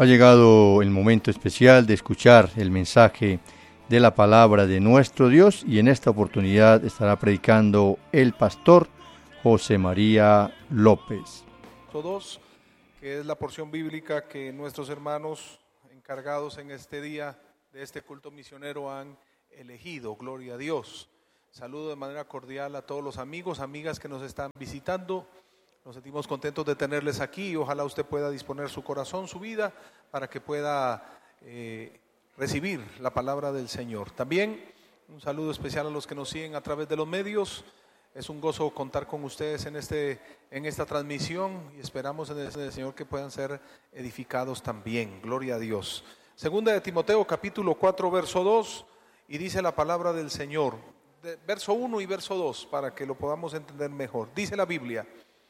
Ha llegado el momento especial de escuchar el mensaje de la palabra de nuestro Dios y en esta oportunidad estará predicando el pastor José María López. 2, que es la porción bíblica que nuestros hermanos encargados en este día de este culto misionero han elegido. Gloria a Dios. Saludo de manera cordial a todos los amigos, amigas que nos están visitando. Nos sentimos contentos de tenerles aquí y ojalá usted pueda disponer su corazón, su vida, para que pueda recibir la palabra del Señor. También un saludo especial a los que nos siguen a través de los medios. Es un gozo contar con ustedes en esta transmisión y esperamos en el Señor que puedan ser edificados también. Gloria a Dios. Segunda de Timoteo capítulo 4 verso 2 y dice la palabra del Señor, verso 1 y verso 2 para que lo podamos entender mejor. Dice la Biblia: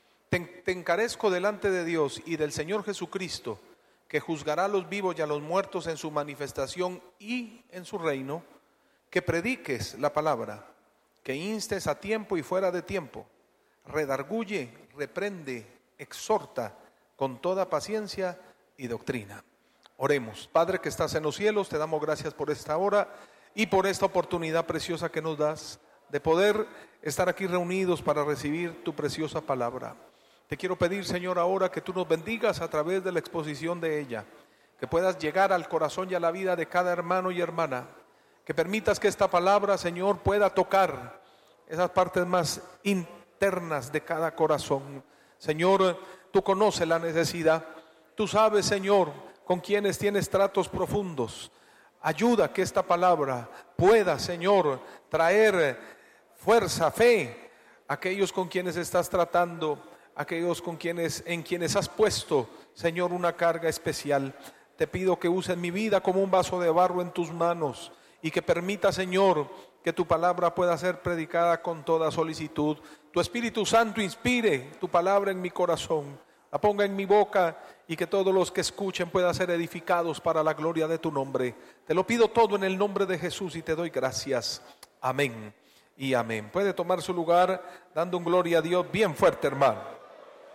Te encarezco delante de Dios y del Señor Jesucristo, que juzgará a los vivos y a los muertos en su manifestación y en su reino, que prediques la palabra, que instes a tiempo y fuera de tiempo, redarguye, reprende, exhorta con toda paciencia y doctrina. Oremos. Padre que estás en los cielos, te damos gracias por esta hora y por esta oportunidad preciosa que nos das de poder estar aquí reunidos para recibir tu preciosa palabra. Te quiero pedir, Señor, ahora que tú nos bendigas a través de la exposición de ella, que puedas llegar al corazón y a la vida de cada hermano y hermana, que permitas que esta palabra, Señor, pueda tocar esas partes más internas de cada corazón. Señor, tú conoces la necesidad, tú sabes, Señor, con quienes tienes tratos profundos. Ayuda que esta palabra pueda, Señor, traer fuerza, fe a aquellos con quienes estás tratando, aquellos en quienes has puesto, Señor, una carga especial. Te pido que uses mi vida como un vaso de barro en tus manos y que permita, Señor, que tu palabra pueda ser predicada con toda solicitud. Tu Espíritu Santo inspire tu palabra en mi corazón, la ponga en mi boca y que todos los que escuchen puedan ser edificados para la gloria de tu nombre. Te lo pido todo en el nombre de Jesús y te doy gracias. Amén y amén. Puede tomar su lugar dando un gloria a Dios bien fuerte, hermano.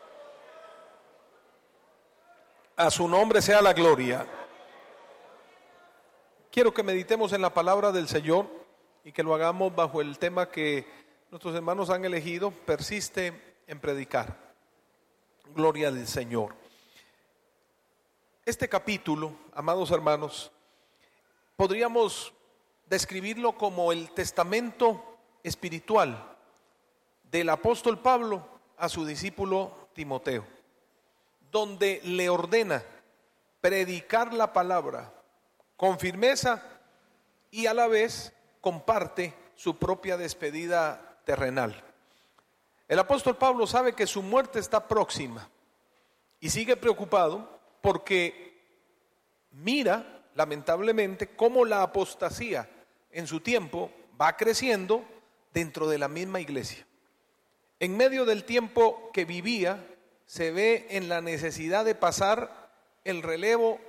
A su nombre sea la gloria. Quiero que meditemos en la palabra del Señor y que lo hagamos bajo el tema que nuestros hermanos han elegido: persiste en predicar. Gloria al Señor. Este capítulo, amados hermanos, podríamos describirlo como el testamento espiritual del apóstol Pablo a su discípulo Timoteo, donde le ordena predicar la palabra con firmeza y a la vez comparte su propia despedida terrenal. El apóstol Pablo sabe que su muerte está próxima y sigue preocupado porque mira, lamentablemente, cómo la apostasía en su tiempo va creciendo dentro de la misma iglesia. En medio del tiempo que vivía, se ve en la necesidad de pasar el relevo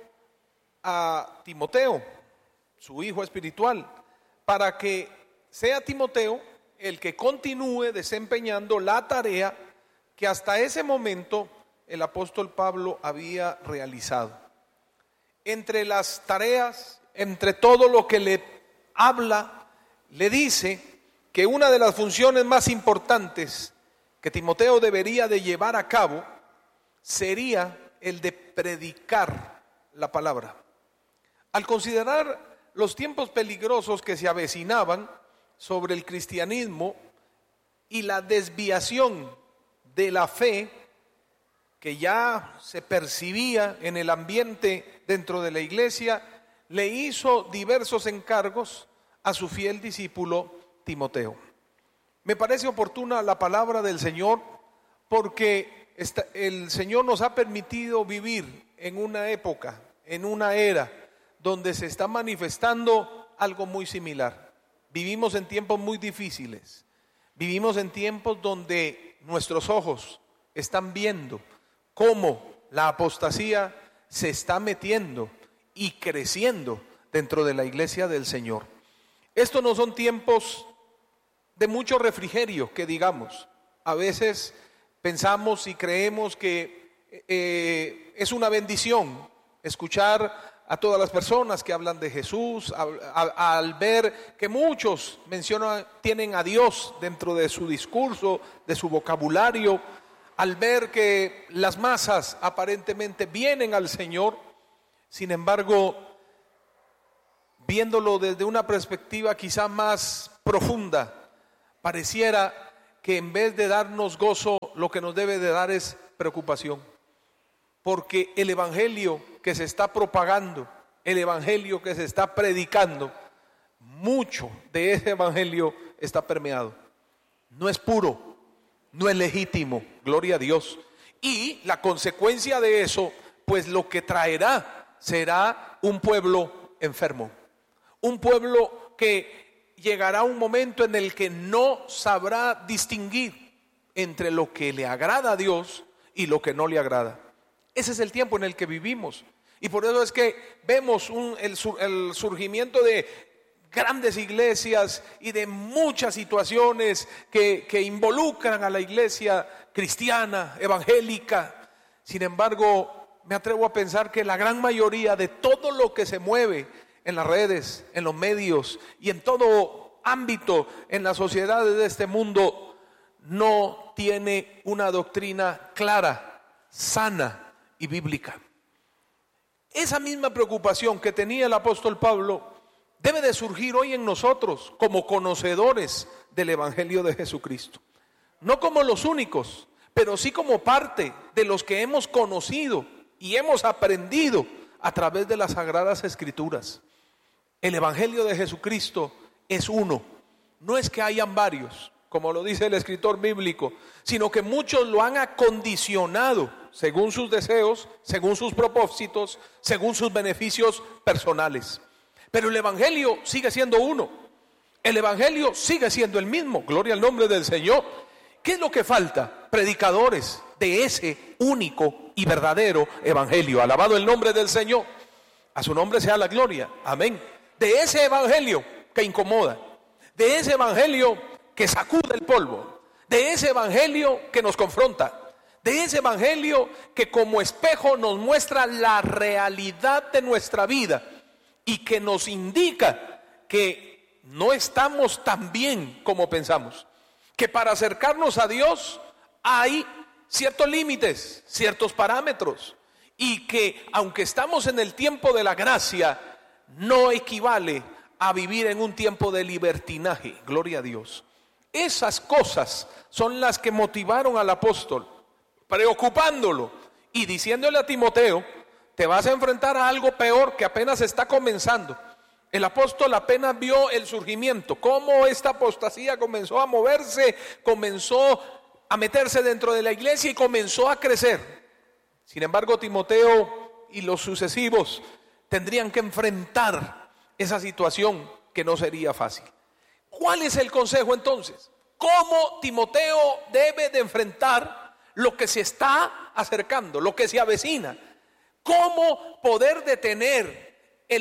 a Timoteo, su hijo espiritual, para que sea Timoteo el que continúe desempeñando la tarea que hasta ese momento el apóstol Pablo había realizado. Entre las tareas, entre todo lo que le habla, le dice que una de las funciones más importantes que Timoteo debería de llevar a cabo sería el de predicar la palabra. Al considerar los tiempos peligrosos que se avecinaban sobre el cristianismo y la desviación de la fe que ya se percibía en el ambiente dentro de la iglesia, le hizo diversos encargos a su fiel discípulo Timoteo. Me parece oportuna la palabra del Señor porque el Señor nos ha permitido vivir en una época, en una era donde se está manifestando algo muy similar. Vivimos en tiempos muy difíciles, vivimos en tiempos donde nuestros ojos están viendo cómo la apostasía se está metiendo y creciendo dentro de la iglesia del Señor. Estos no son tiempos de mucho refrigerio, que digamos. A veces pensamos y creemos que es una bendición escuchar a todas las personas que hablan de Jesús, al ver que muchos tienen a Dios dentro de su discurso, de su vocabulario, al ver que las masas aparentemente vienen al Señor. Sin embargo, viéndolo desde una perspectiva quizá más profunda, pareciera que en vez de darnos gozo, lo que nos debe de dar es preocupación. Porque el evangelio que se está propagando, el evangelio que se está predicando, mucho de ese evangelio está permeado. No es puro, no es legítimo, gloria a Dios. Y la consecuencia de eso, pues lo que traerá será un pueblo enfermo. Un pueblo que llegará un momento en el que no sabrá distinguir entre lo que le agrada a Dios y lo que no le agrada. Ese es el tiempo en el que vivimos. Y por eso es que vemos el surgimiento de grandes iglesias y de muchas situaciones que involucran a la iglesia cristiana, evangélica. Sin embargo, me atrevo a pensar que la gran mayoría de todo lo que se mueve en las redes, en los medios y en todo ámbito en las sociedades de este mundo no tiene una doctrina clara, sana y bíblica. Esa misma preocupación que tenía el apóstol Pablo debe de surgir hoy en nosotros como conocedores del evangelio de Jesucristo. No como los únicos, pero sí como parte de los que hemos conocido y hemos aprendido a través de las Sagradas Escrituras. El evangelio de Jesucristo es uno. No es que hayan varios, como lo dice el escritor bíblico, sino que muchos lo han acondicionado según sus deseos, según sus propósitos, según sus beneficios personales. Pero el evangelio sigue siendo uno. El evangelio sigue siendo el mismo. Gloria al nombre del Señor. ¿Qué es lo que falta? Predicadores de ese único y verdadero evangelio. Alabado el nombre del Señor. A su nombre sea la gloria. Amén. De ese evangelio que incomoda, de ese evangelio que sacude el polvo, de ese evangelio que nos confronta, de ese evangelio que como espejo nos muestra la realidad de nuestra vida y que nos indica que no estamos tan bien como pensamos, que para acercarnos a Dios hay ciertos límites, ciertos parámetros, y que aunque estamos en el tiempo de la gracia, no equivale a vivir en un tiempo de libertinaje. Gloria a Dios. Esas cosas son las que motivaron al apóstol, preocupándolo y diciéndole a Timoteo: te vas a enfrentar a algo peor que apenas está comenzando. El apóstol apenas vio el surgimiento, cómo esta apostasía comenzó a moverse, comenzó a meterse dentro de la iglesia y comenzó a crecer. Sin embargo, Timoteo y los sucesivos tendrían que enfrentar esa situación que no sería fácil. ¿Cuál es el consejo entonces? ¿Cómo Timoteo debe de enfrentar lo que se está acercando, lo que se avecina? ¿Cómo poder detener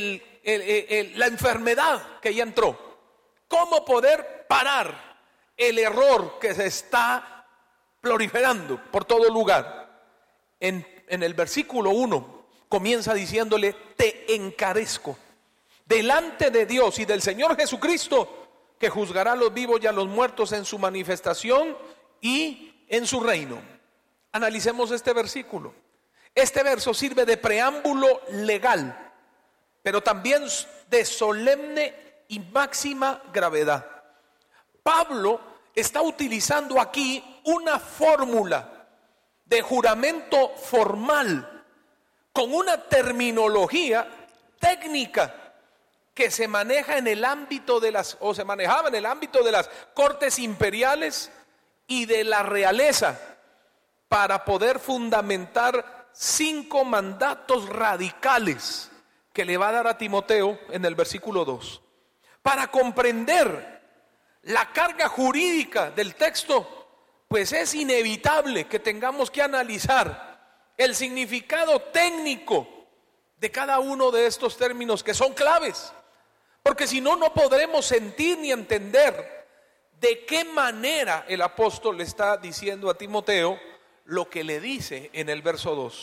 la enfermedad que ya entró? ¿Cómo poder parar el error que se está proliferando por todo lugar? En el versículo 1 comienza diciéndole: te encarezco delante de Dios y del Señor Jesucristo, que juzgará a los vivos y a los muertos en su manifestación y en su reino. Analicemos este versículo. Este verso sirve de preámbulo legal, pero también de solemne y máxima gravedad. Pablo está utilizando aquí una fórmula de juramento formal con una terminología técnica que se maneja en el ámbito se manejaba en el ámbito de las cortes imperiales y de la realeza, para poder fundamentar 5 mandatos radicales que le va a dar a Timoteo en el versículo 2. Para comprender la carga jurídica del texto, pues es inevitable que tengamos que analizar el significado técnico de cada uno de estos términos que son claves. Porque si no, no podremos sentir ni entender de qué manera el apóstol le está diciendo a Timoteo lo que le dice en el verso 2.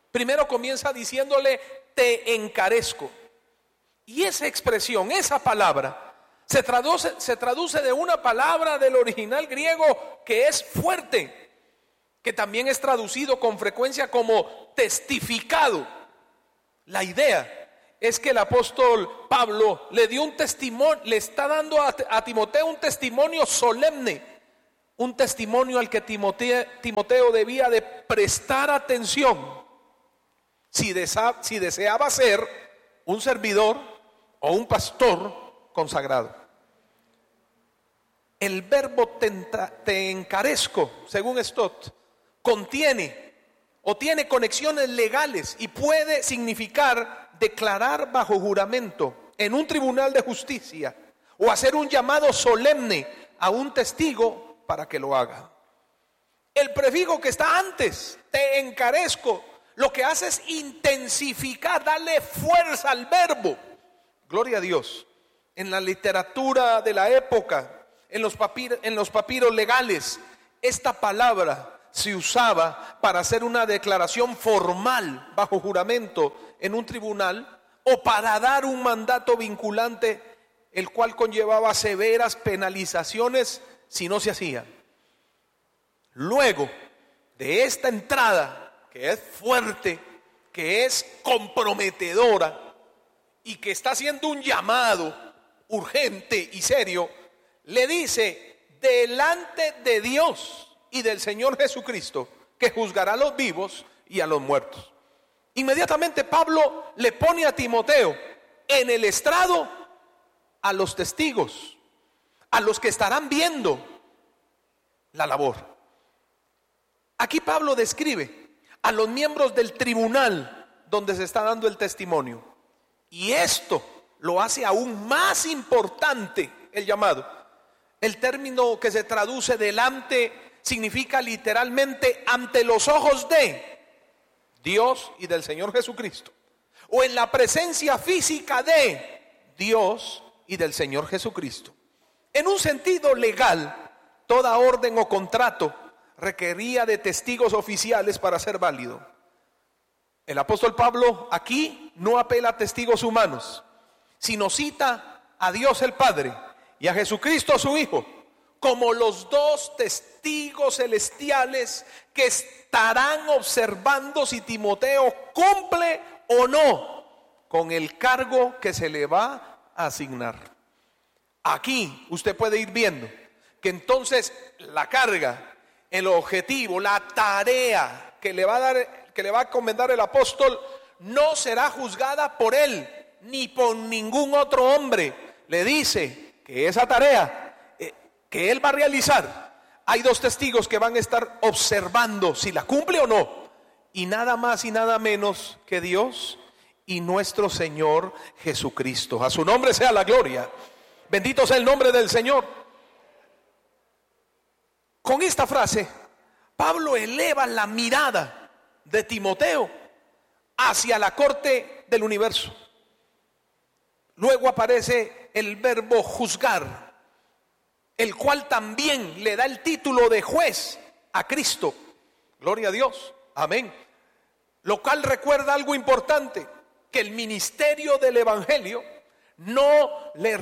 Primero comienza diciéndole, te encarezco. Y esa expresión, esa palabra, se traduce de una palabra del original griego que es fuerte, que también es traducido con frecuencia como testificado. La idea es que el apóstol Pablo le dio un testimonio, le está dando a Timoteo un testimonio solemne, un testimonio al que Timoteo debía de prestar atención si deseaba ser un servidor o un pastor consagrado. El verbo te encarezco, según Stott, contiene o tiene conexiones legales y puede significar declarar bajo juramento en un tribunal de justicia o hacer un llamado solemne a un testigo para que lo haga. El prefijo que está antes, te encarezco, lo que hace es intensificar, darle fuerza al verbo. Gloria a Dios. En la literatura de la época, en los papiros legales, esta palabra se usaba para hacer una declaración formal bajo juramento en un tribunal o para dar un mandato vinculante, el cual conllevaba severas penalizaciones si no se hacía. Luego de esta entrada, que es fuerte, que es comprometedora y que está haciendo un llamado urgente y serio, le dice, delante de Dios y del Señor Jesucristo, que juzgará a los vivos y a los muertos. Inmediatamente Pablo le pone a Timoteo en el estrado a los testigos, a los que estarán viendo la labor. Aquí Pablo describe a los miembros del tribunal donde se está dando el testimonio. Y esto lo hace aún más importante el llamado. El término que se traduce delante significa literalmente ante los ojos de Dios y del Señor Jesucristo, o en la presencia física de Dios y del Señor Jesucristo. En un sentido legal, toda orden o contrato requería de testigos oficiales para ser válido. El apóstol Pablo aquí no apela a testigos humanos, sino cita a Dios el Padre y a Jesucristo su Hijo como los dos testigos celestiales que estarán observando si Timoteo cumple o no con el cargo que se le va a asignar. Aquí usted puede ir viendo que entonces la carga, el objetivo, la tarea que le va a encomendar el apóstol no será juzgada por él ni por ningún otro hombre. Le dice que esa tarea que él va a realizar, hay dos testigos que van a estar observando si la cumple o no, y nada más y nada menos que Dios y nuestro Señor Jesucristo. A su nombre sea la gloria. Bendito sea el nombre del Señor. Con esta frase, Pablo eleva la mirada de Timoteo hacia la corte del universo. Luego aparece el verbo juzgar, el cual también le da el título de juez a Cristo. Gloria a Dios, amén. Lo cual recuerda algo importante, que el ministerio del Evangelio no le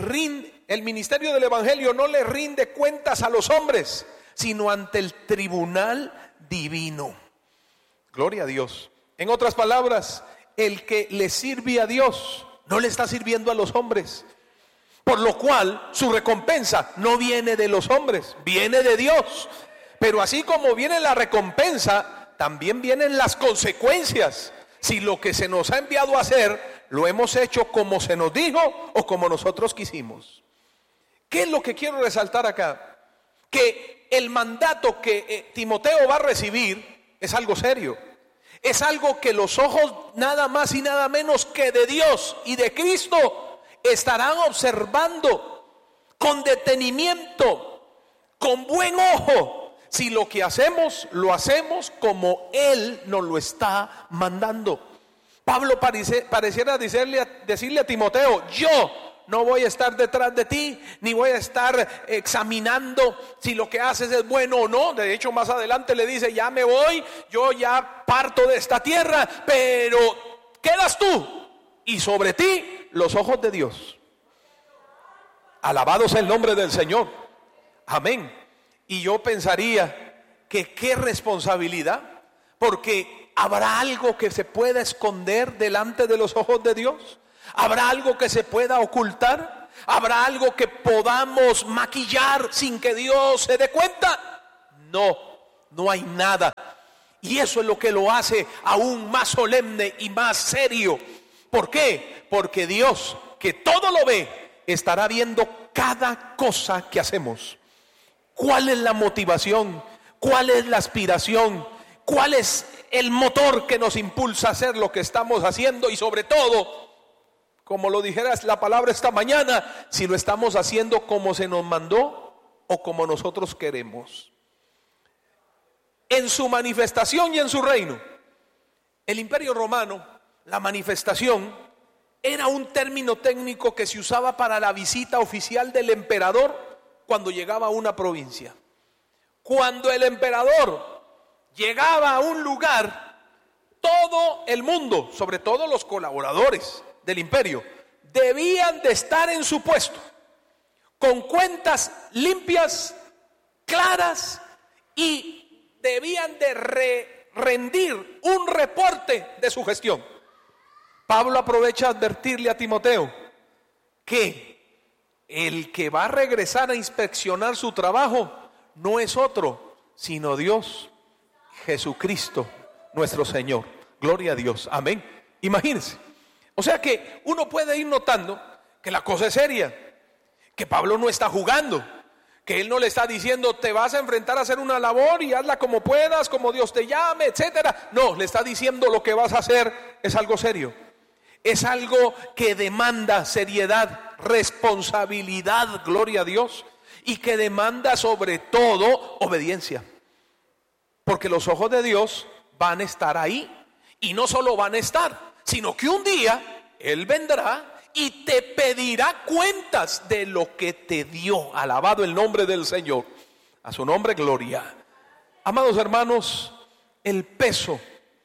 rinde cuentas a los hombres, sino ante el tribunal divino. Gloria a Dios. En otras palabras, el que le sirve a Dios no le está sirviendo a los hombres, por lo cual su recompensa no viene de los hombres, viene de Dios. Pero así como viene la recompensa, también vienen las consecuencias, si lo que se nos ha enviado a hacer lo hemos hecho como se nos dijo o como nosotros quisimos. ¿Qué es lo que quiero resaltar acá? Que el mandato que Timoteo va a recibir es algo serio. Es algo que los ojos nada más y nada menos que de Dios y de Cristo estarán observando con detenimiento, con buen ojo, si lo que hacemos, lo hacemos como Él nos lo está mandando. Pablo pareciera decirle a Timoteo, yo no voy a estar detrás de ti, ni voy a estar examinando si lo que haces es bueno o no. De hecho, más adelante le dice, ya me voy, yo ya parto de esta tierra, pero quedas tú y sobre ti los ojos de Dios. Alabado sea el nombre del Señor. Amén. Y yo pensaría que qué responsabilidad, porque ¿habrá algo que se pueda esconder delante de los ojos de Dios? ¿Habrá algo que se pueda ocultar? ¿Habrá algo que podamos maquillar sin que Dios se dé cuenta? No, no hay nada. Y eso es lo que lo hace aún más solemne y más serio. ¿Por qué? Porque Dios, que todo lo ve, estará viendo cada cosa que hacemos. ¿Cuál es la motivación? ¿Cuál es la aspiración? ¿Cuál es el motor que nos impulsa a hacer lo que estamos haciendo? Y sobre todo, como lo dijera la palabra esta mañana, si lo estamos haciendo como se nos mandó o como nosotros queremos. En su manifestación y en su reino, el Imperio Romano, la manifestación era un término técnico que se usaba para la visita oficial del emperador cuando llegaba a una provincia. Cuando el emperador llegaba a un lugar, todo el mundo, sobre todo los colaboradores del imperio, debían de estar en su puesto, con cuentas limpias, claras, y debían de rendir un reporte de su gestión. Pablo aprovecha a advertirle a Timoteo que el que va a regresar a inspeccionar su trabajo no es otro, sino Dios, Jesucristo, nuestro Señor. Gloria a Dios, amén. Imagínense. O sea que uno puede ir notando que la cosa es seria, que Pablo no está jugando, que él no le está diciendo te vas a enfrentar a hacer una labor y hazla como puedas, como Dios te llame, etcétera. No, le está diciendo lo que vas a hacer es algo serio. Es algo que demanda seriedad, responsabilidad, gloria a Dios, y que demanda sobre todo obediencia. Porque los ojos de Dios van a estar ahí, y no solo van a estar, sino que un día Él vendrá y te pedirá cuentas de lo que te dio. Alabado el nombre del Señor, a su nombre gloria. Amados hermanos, el peso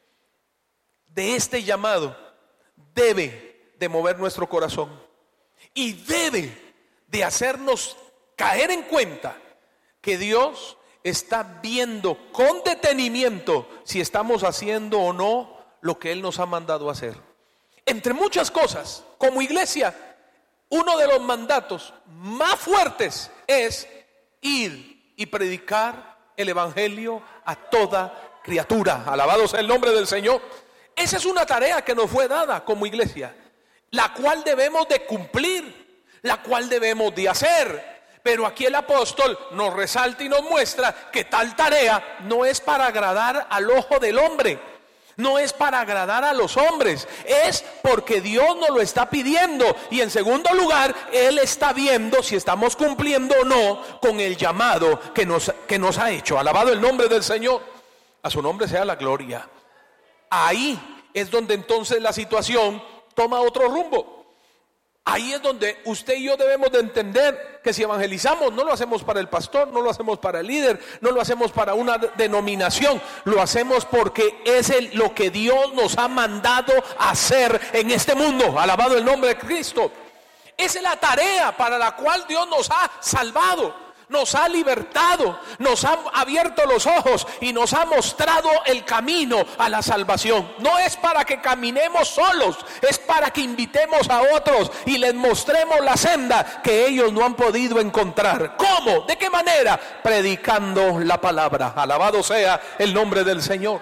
de este llamado debe de mover nuestro corazón y debe de hacernos caer en cuenta que Dios está viendo con detenimiento si estamos haciendo o no lo que Él nos ha mandado hacer. Entre muchas cosas, como iglesia, uno de los mandatos más fuertes es ir y predicar el evangelio a toda criatura. Alabado sea el nombre del Señor. Esa es una tarea que nos fue dada como iglesia, la cual debemos de cumplir, la cual debemos de hacer. Pero aquí el apóstol nos resalta y nos muestra que tal tarea no es para agradar al ojo del hombre, no es para agradar a los hombres, es porque Dios nos lo está pidiendo. Y en segundo lugar, Él está viendo si estamos cumpliendo o no con el llamado que nos ha hecho. Alabado el nombre del Señor, a su nombre sea la gloria. Ahí es donde entonces la situación toma otro rumbo. Ahí es donde usted y yo debemos de entender que si evangelizamos no lo hacemos para el pastor, no lo hacemos para el líder, no lo hacemos para una denominación, lo hacemos porque es lo que Dios nos ha mandado hacer en este mundo. Alabado el nombre de Cristo. Esa es la tarea para la cual Dios nos ha salvado, nos ha libertado, nos ha abierto los ojos y nos ha mostrado el camino a la salvación. No es para que caminemos solos, es para que invitemos a otros y les mostremos la senda que ellos no han podido encontrar. ¿Cómo? ¿De qué manera? Predicando la palabra. Alabado sea el nombre del Señor.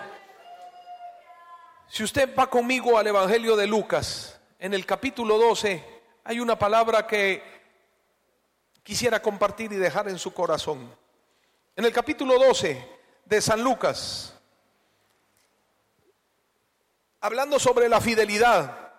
Si usted va conmigo al Evangelio de Lucas, en el capítulo 12, hay una palabra que quisiera compartir y dejar en su corazón. En el capítulo 12 de San Lucas, hablando sobre la fidelidad,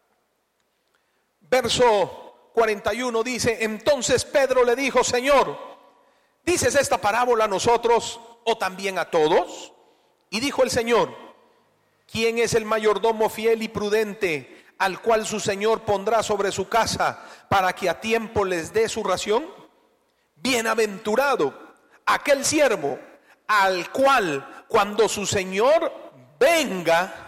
verso 41 dice: entonces Pedro le dijo: Señor, ¿dices esta parábola a nosotros o también a todos? Y dijo el Señor: ¿quién es el mayordomo fiel y prudente al cual su señor pondrá sobre su casa para que a tiempo les dé su ración? Bienaventurado aquel siervo al cual cuando su señor venga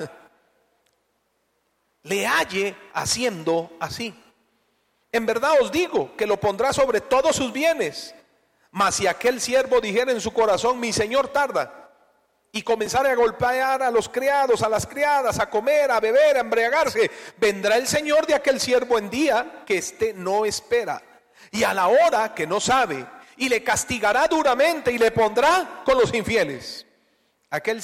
le halle haciendo así. En verdad os digo que lo pondrá sobre todos sus bienes. Mas si aquel siervo dijera en su corazón: mi señor tarda, y comenzara a golpear a los criados, a las criadas, a comer, a beber, a embriagarse, vendrá el señor de aquel siervo en día que éste no espera, y a la hora que no sabe, y le castigará duramente y le pondrá con los infieles. Aquel